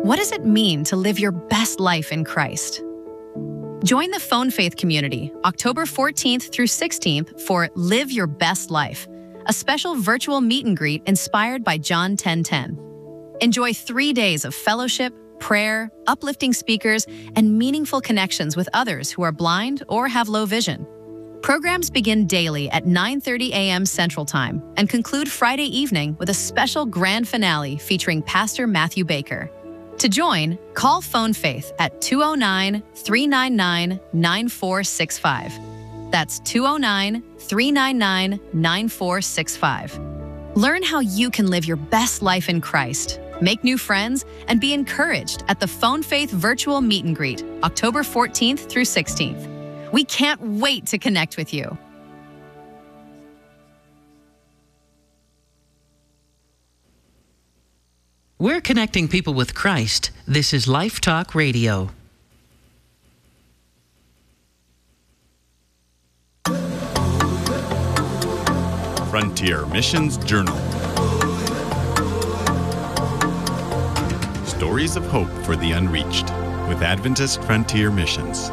What does it mean to live your best life in Christ? Join the Phone Faith community October 14th through 16th for Live Your Best Life, a special virtual meet and greet inspired by John 10:10. Enjoy 3 days of fellowship, prayer, uplifting speakers, and meaningful connections with others who are blind or have low vision. Programs begin daily at 9:30 a.m. Central Time and conclude Friday evening with a special grand finale featuring Pastor Matthew Baker. To join, call Phone Faith at 209-399-9465. That's 209-399-9465. Learn how you can live your best life in Christ, make new friends, and be encouraged at the Phone Faith virtual meet and greet, October 14th through 16th. We can't wait to connect with you. We're connecting people with Christ. This is Life Talk Radio. Frontier Missions Journal. Stories of hope for the unreached with Adventist Frontier Missions.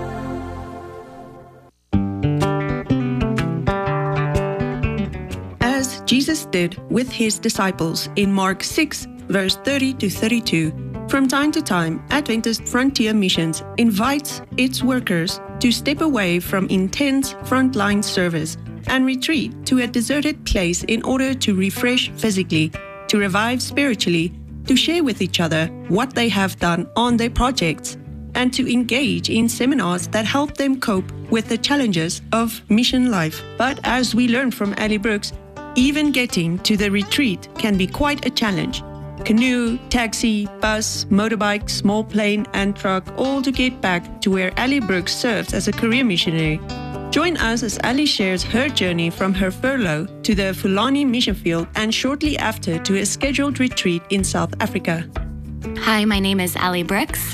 As Jesus did with his disciples in Mark 6, verse 30 to 32, from time to time, Adventist Frontier Missions invites its workers to step away from intense frontline service and retreat to a deserted place in order to refresh physically, to revive spiritually, to share with each other what they have done on their projects, and to engage in seminars that help them cope with the challenges of mission life. But as we learned from Ali Brooks, even getting to the retreat can be quite a challenge. Canoe, taxi, bus, motorbike, small plane, and truck, all to get back to where Ali Brooks serves as a career missionary. Join us as Ali shares her journey from her furlough to the Fulani mission field and shortly after to a scheduled retreat in South Africa. Hi, my name is Ali Brooks.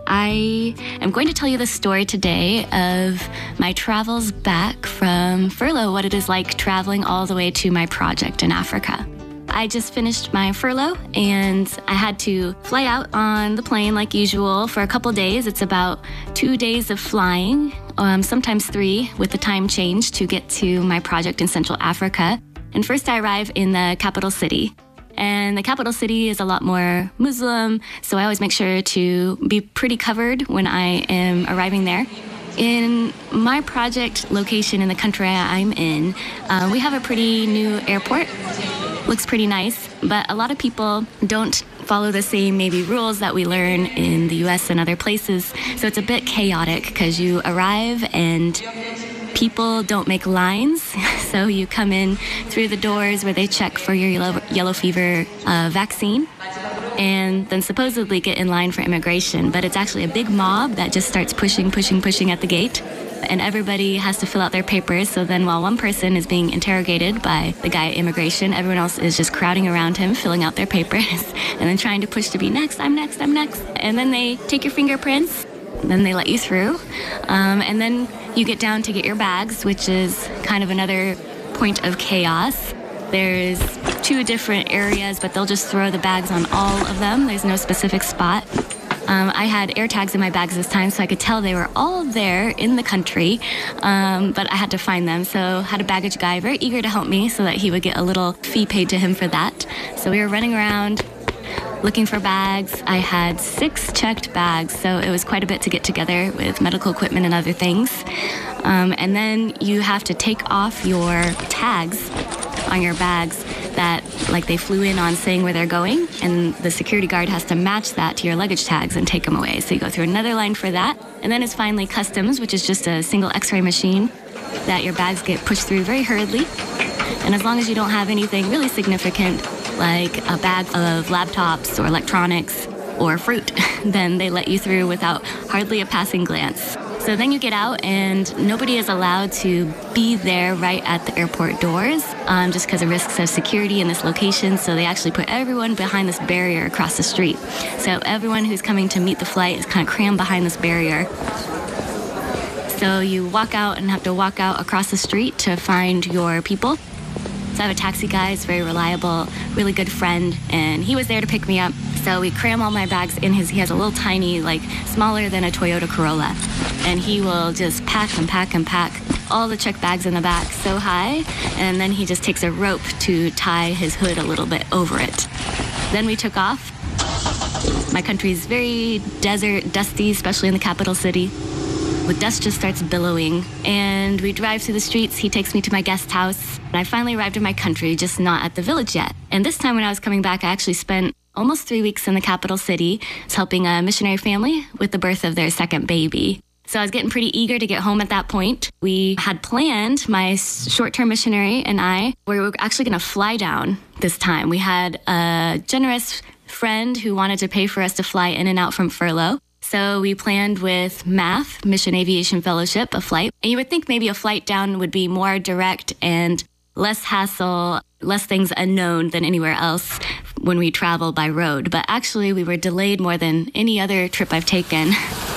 I am going to tell you the story today of my travels back from furlough, what it is like traveling all the way to my project in Africa. I just finished my furlough and I had to fly out on the plane like usual for a couple days. It's about 2 days of flying, sometimes 3 with the time change to get to my project in Central Africa. And first I arrive in the capital city. And the capital city is a lot more Muslim, so I always make sure to be pretty covered when I am arriving there. In my project location in the country I'm in, we have a pretty new airport. Looks pretty nice, but a lot of people don't follow the same maybe rules that we learn in the US and other places. So it's a bit chaotic because you arrive and people don't make lines. So you come in through the doors where they check for your yellow fever vaccine and then supposedly get in line for immigration. But it's actually a big mob that just starts pushing at the gate. And everybody has to fill out their papers. So then while one person is being interrogated by the guy at immigration, everyone else is just crowding around him, filling out their papers, and then trying to push to be next, I'm next. And then they take your fingerprints, then they let you through. And then you get down to get your bags, which is kind of another point of chaos. There's 2 different areas, but they'll just throw the bags on all of them. There's no specific spot. I had air tags in my bags this time, so I could tell they were all there in the country, but I had to find them. So I had a baggage guy very eager to help me so that he would get a little fee paid to him for that. So we were running around looking for bags. I had 6 checked bags, so it was quite a bit to get together with medical equipment and other things. And then you have to take off your tags on your bags that like they flew in on saying where they're going, and the security guard has to match that to your luggage tags and take them away. So you go through another line for that. And then it's finally customs, which is just a single x-ray machine that your bags get pushed through very hurriedly. And as long as you don't have anything really significant, like a bag of laptops or electronics or fruit, then they let you through without hardly a passing glance. So then you get out and nobody is allowed to be there right at the airport doors just because of risks of security in this location. So they actually put everyone behind this barrier across the street. So everyone who's coming to meet the flight is kind of crammed behind this barrier. So you walk out and have to walk out across the street to find your people. So I have a taxi guy, he's very reliable, really good friend, and he was there to pick me up. So we cram all my bags in he has a little tiny, like smaller than a Toyota Corolla. And he will just pack and pack and pack all the check bags in the back so high. And then he just takes a rope to tie his hood a little bit over it. Then we took off. My country's very desert, dusty, especially in the capital city. The dust just starts billowing, and we drive through the streets. He takes me to my guest house, and I finally arrived in my country, just not at the village yet. And this time when I was coming back, I actually spent almost 3 weeks in the capital city. I was helping a missionary family with the birth of their second baby. So I was getting pretty eager to get home at that point. We had planned, my short-term missionary and I, we were actually going to fly down this time. We had a generous friend who wanted to pay for us to fly in and out from furlough. So we planned with MAF, Mission Aviation Fellowship, a flight. And you would think maybe a flight down would be more direct and less hassle, less things unknown than anywhere else when we travel by road. But actually, we were delayed more than any other trip I've taken.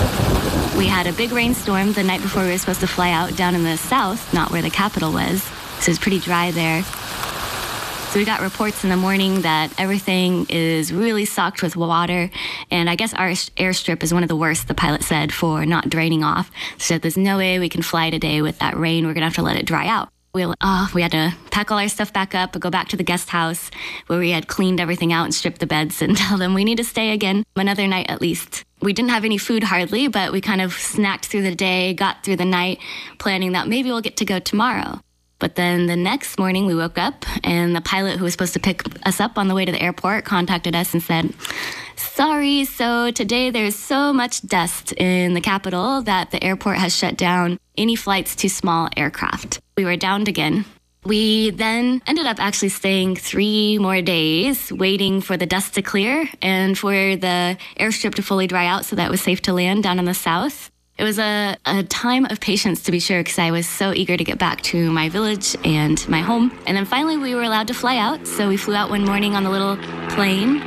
We had a big rainstorm the night before we were supposed to fly out down in the south, not where the capital was. So it was pretty dry there. So we got reports in the morning that everything is really soaked with water. And I guess our airstrip is one of the worst, the pilot said, for not draining off. So there's no way we can fly today with that rain. We're going to have to let it dry out. We had to pack all our stuff back up and go back to the guest house where we had cleaned everything out and stripped the beds and tell them we need to stay again another night at least. We didn't have any food hardly, but we kind of snacked through the day, got through the night, planning that maybe we'll get to go tomorrow. But then the next morning we woke up and the pilot who was supposed to pick us up on the way to the airport contacted us and said, sorry, so today there's so much dust in the capital that the airport has shut down any flights to small aircraft. We were downed again. We then ended up actually staying 3 more days waiting for the dust to clear and for the airstrip to fully dry out so that it was safe to land down in the south. It was a time of patience, to be sure, because I was so eager to get back to my village and my home. And then finally we were allowed to fly out. So we flew out one morning on the little plane.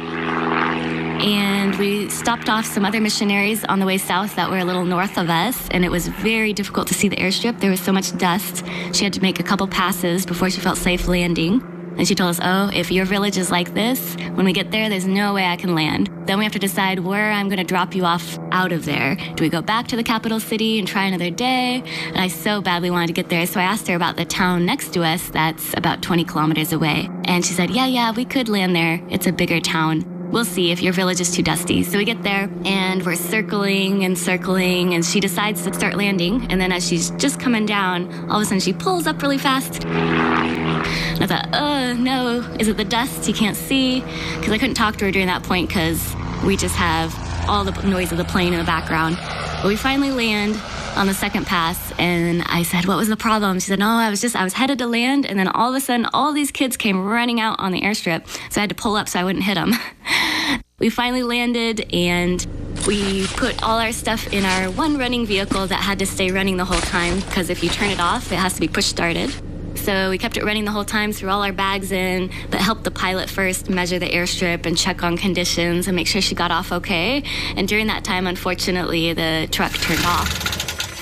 And we stopped off some other missionaries on the way south that were a little north of us. And it was very difficult to see the airstrip. There was so much dust. She had to make a couple passes before she felt safe landing. And she told us, oh, if your village is like this, when we get there, there's no way I can land. Then we have to decide where I'm going to drop you off out of there. Do we go back to the capital city and try another day? And I so badly wanted to get there. So I asked her about the town next to us that's about 20 kilometers away. And she said, yeah, we could land there. It's a bigger town. We'll see if your village is too dusty. So we get there and we're circling and she decides to start landing. And then as she's just coming down, all of a sudden she pulls up really fast. And I thought, oh no, is it the dust? You can't see. Because I couldn't talk to her during that point because we just have all the noise of the plane in the background. But we finally land on the second pass and I said, what was the problem? She said, no, I was headed to land and then all of a sudden all these kids came running out on the airstrip. So I had to pull up so I wouldn't hit them. We finally landed and we put all our stuff in our one running vehicle that had to stay running the whole time because if you turn it off, it has to be push started. So we kept it running the whole time, threw all our bags in, but helped the pilot first measure the airstrip and check on conditions and make sure she got off okay. And during that time, unfortunately, the truck turned off.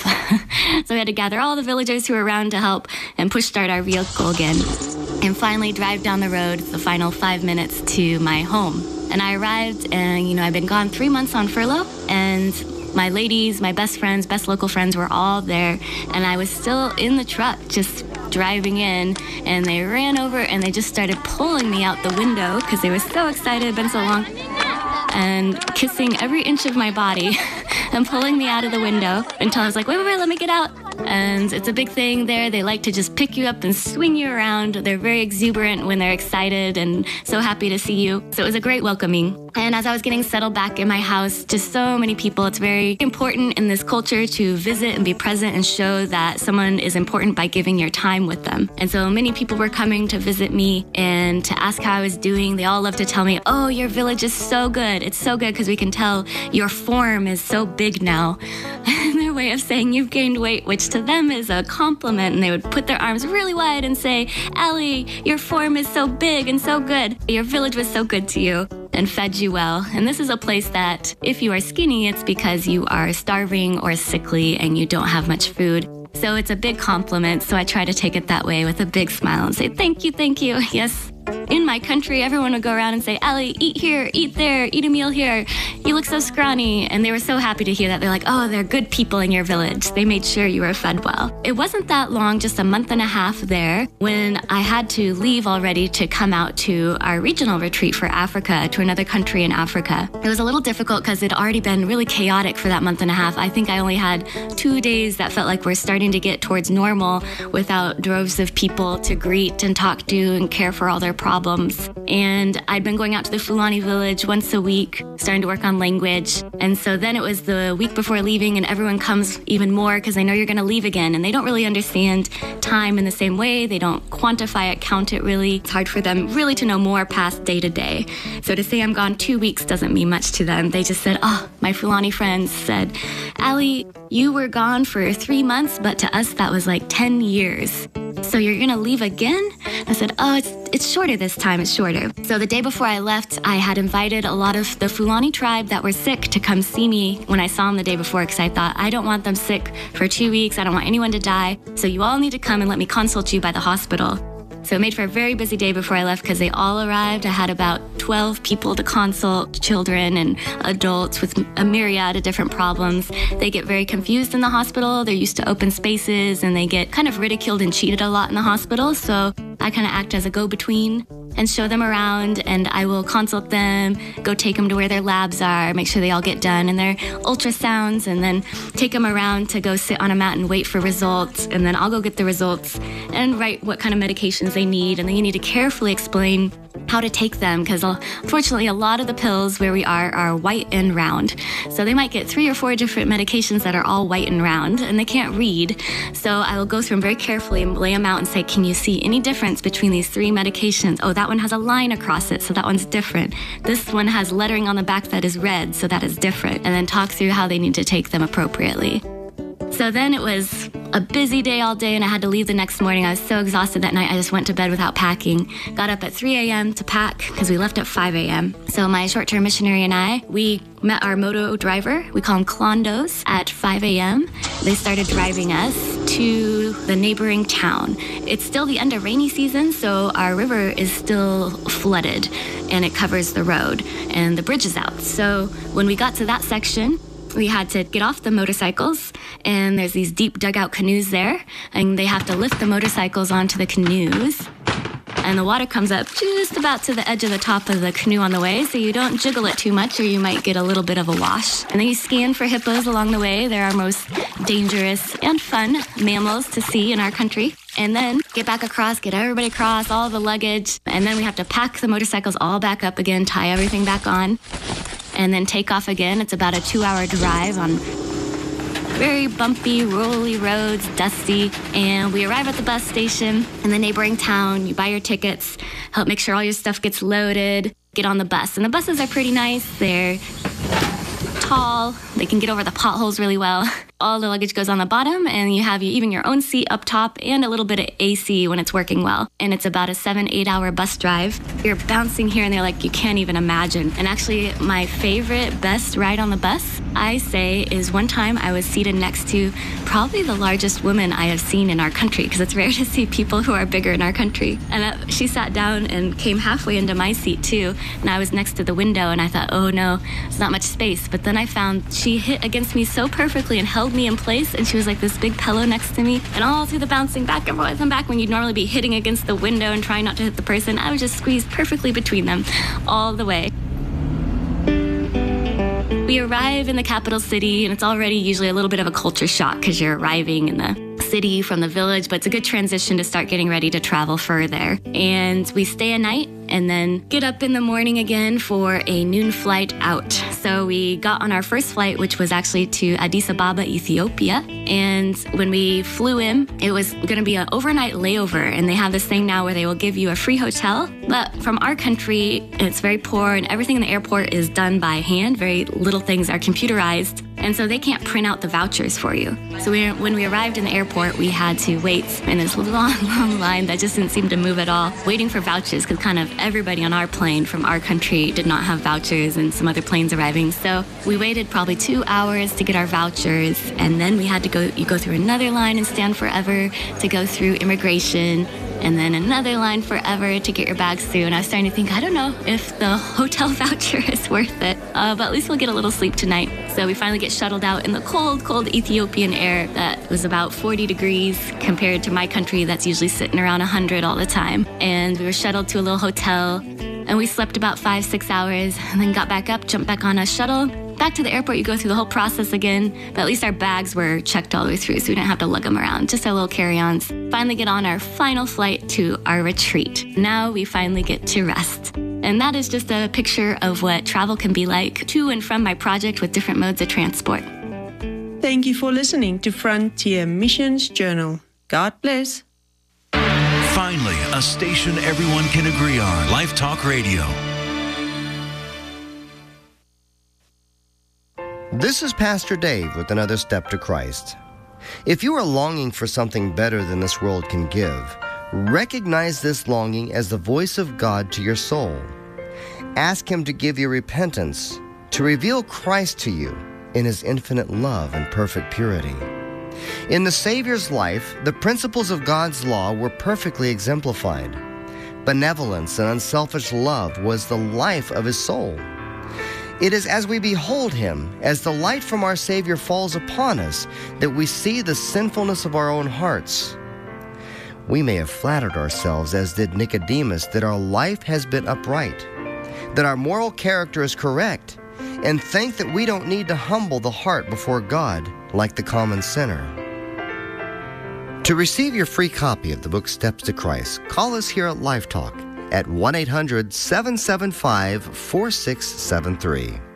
So we had to gather all the villagers who were around to help and push start our vehicle again. And finally drive down the road the final 5 minutes to my home. And I arrived and, I've been gone 3 months on furlough and my ladies, my best friends, best local friends were all there. And I was still in the truck just driving in and they ran over and they just started pulling me out the window because they were so excited, it'd been so long, and kissing every inch of my body and pulling me out of the window until I was like, wait, let me get out. And it's a big thing there. They like to just pick you up and swing you around. They're very exuberant when they're excited and so happy to see you. So it was a great welcoming. And as I was getting settled back in my house, just so many people. It's very important in this culture to visit and be present and show that someone is important by giving your time with them. And so many people were coming to visit me and to ask how I was doing. They all love to tell me, oh, your village is so good. It's so good because we can tell your form is so big now. And their way of saying you've gained weight, which to them is a compliment. And they would put their arms really wide and say, Allie, your form is so big and so good. Your village was so good to you and fed you well. And this is a place that if you are skinny, it's because you are starving or sickly and you don't have much food. So it's a big compliment. So I try to take it that way with a big smile and say, thank you, thank you. Yes. in my country, everyone would go around and say, "Allie, eat here, eat there, eat a meal here. You look so scrawny." And they were so happy to hear that. They're like, "Oh, they're good people in your village. They made sure you were fed well." It wasn't that long, just a month and a half there, when I had to leave already to come out to our regional retreat for Africa, to another country in Africa. It was a little difficult because it had already been really chaotic for that month and a half. I think I only had 2 days that felt like we're starting to get towards normal without droves of people to greet and talk to and care for all their problems. And I'd been going out to the Fulani village once a week, starting to work on language. And so then it was the week before leaving, and everyone comes even more because they know you're going to leave again. And they don't really understand time in the same way. They don't quantify it, count it really. It's hard for them really to know more past day to day. So to say I'm gone 2 weeks doesn't mean much to them. They just said, "Oh," my Fulani friends said, "Allie, you were gone for 3 months, but to us that was like 10 years. So you're going to leave again?" I said, "Oh, it's shorter this time. It's shorter." So the day before I left, I had invited a lot of the Fulani tribe that were sick to come see me when I saw them the day before, because I thought, I don't want them sick for 2 weeks. I don't want anyone to die. So you all need to come and let me consult you by the hospital. So it made for a very busy day before I left because they all arrived. I had about 12 people to consult, children and adults with a myriad of different problems. They get very confused in the hospital. They're used to open spaces and they get kind of ridiculed and cheated a lot in the hospital. So I kind of act as a go-between and show them around, and I will consult them, go take them to where their labs are, make sure they all get done and their ultrasounds, and then take them around to go sit on a mat and wait for results. And then I'll go get the results and write what kind of medications they need. And then you need to carefully explain how to take them, because unfortunately a lot of the pills where we are white and round. So they might get 3 or 4 different medications that are all white and round, and they can't read. So I will go through them very carefully and lay them out and say, "Can you see any difference between these 3 medications? Oh, that one has a line across it, so that one's different. This one has lettering on the back that is red, so that is different." And then talk through how they need to take them appropriately. So then it was a busy day all day, and I had to leave the next morning. I was so exhausted that night, I just went to bed without packing. Got up at 3 a.m. to pack because we left at 5 a.m. So my short-term missionary and I, we met our moto driver, we call him Klondos, at 5 a.m. They started driving us to the neighboring town. It's still the end of rainy season, so our river is still flooded, and it covers the road, and the bridge is out. So when we got to that section, we had to get off the motorcycles, and there's these deep dugout canoes there, and they have to lift the motorcycles onto the canoes. And the water comes up just about to the edge of the top of the canoe on the way, so you don't jiggle it too much or you might get a little bit of a wash. And then you scan for hippos along the way. They're our most dangerous and fun mammals to see in our country. And then get back across, get everybody across, all the luggage. And then we have to pack the motorcycles all back up again, tie everything back on, and then take off again. It's about a 2-hour drive on very bumpy, rolly roads, dusty. And we arrive at the bus station in the neighboring town. You buy your tickets, help make sure all your stuff gets loaded, get on the bus. And the buses are pretty nice. They're tall. They can get over the potholes really well. All the luggage goes on the bottom, and you have even your own seat up top and a little bit of AC when it's working well. And it's about a 7-8 hour bus drive. You're bouncing here and there like you can't even imagine. And actually, my favorite, best ride on the bus, I say, is one time I was seated next to probably the largest woman I have seen in our country, because it's rare to see people who are bigger in our country. And she sat down and came halfway into my seat too. And I was next to the window, and I thought, oh no, there's not much space. But then I found she hit against me so perfectly and held me in place, and she was like this big pillow next to me. And all through the bouncing back and forth and back, when you'd normally be hitting against the window and trying not to hit the person, I was just squeezed perfectly between them all the way. We arrive in the capital city, and it's already usually a little bit of a culture shock because you're arriving in the city from the village, but it's a good transition to start getting ready to travel further. And we stay a night and then get up in the morning again for a noon flight out. So we got on our first flight, which was actually to Addis Ababa, Ethiopia. And when we flew in, it was going to be an overnight layover. And they have this thing now where they will give you a free hotel. But from our country, it's very poor, and everything in the airport is done by hand. Very little things are computerized. And so they can't print out the vouchers for you. So when we arrived in the airport, we had to wait in this long, long line that just didn't seem to move at all, waiting for vouchers, because kind of everybody on our plane from our country did not have vouchers, and some other planes arriving. So we waited probably 2 hours to get our vouchers, and then we had to you go through another line and stand forever to go through immigration. and then another line forever to get your bags through. And I was starting to think, I don't know if the hotel voucher is worth it, but at least we'll get a little sleep tonight. So we finally get shuttled out in the cold, cold Ethiopian air that was about 40 degrees compared to my country that's usually sitting around 100 all the time. And we were shuttled to a little hotel, and we slept about 5-6 hours, and then got back up, jumped back on a shuttle. Back to the airport, you go through the whole process again, but at least our bags were checked all the way through, so we didn't have to lug them around, just our little carry-ons. Finally get on our final flight to our retreat. Now we finally get to rest. And that is just a picture of what travel can be like to and from my project with different modes of transport. Thank you for listening to Frontier Missions Journal. God bless. Finally, a station everyone can agree on. Life Talk Radio. This is Pastor Dave with another Step to Christ. If you are longing for something better than this world can give, recognize this longing as the voice of God to your soul. Ask Him to give you repentance, to reveal Christ to you in His infinite love and perfect purity. In the Savior's life, the principles of God's law were perfectly exemplified. Benevolence and unselfish love was the life of His soul. It is as we behold Him, as the light from our Savior falls upon us, that we see the sinfulness of our own hearts. We may have flattered ourselves, as did Nicodemus, that our life has been upright, that our moral character is correct, and think that we don't need to humble the heart before God like the common sinner. To receive your free copy of the book Steps to Christ, call us here at Life Talk at 1-800-775-4673.